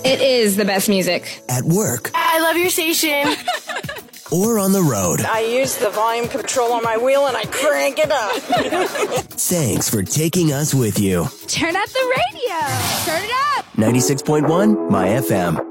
It is the best music. At work. I love your station. Or on the road. I use the volume control on my wheel and I crank it up. Thanks for taking us with you. Turn up the radio. Turn it up. 96.1 My FM.